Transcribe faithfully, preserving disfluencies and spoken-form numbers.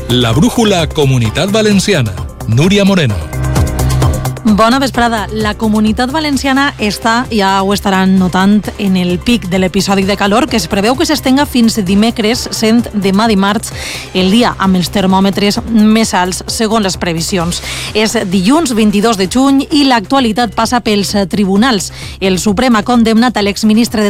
La brújula Comunitat Valenciana. Núria Moreno. Bona vesprada. La Comunitat Valenciana està, ja ho estaran notant, en el pic de l'episodi de calor que es preveu que s'estenga fins dimecres, sent demà dimarts el dia amb els termòmetres més alts, segons les previsions. És dilluns vint-i-dos de juny i l'actualitat passa pels tribunals. El Suprem ha condemnat a l'exministre de